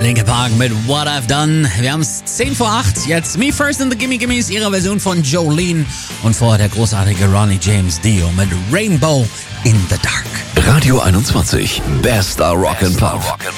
Linkin Park mit What I've Done. Wir haben es 10 vor 8. Jetzt Me First and the Gimme Gimmes, ihre Version von Jolene. Und vorher der großartige Ronnie James Dio mit Rainbow in the Dark. Radio 21, bester Rock and Pop.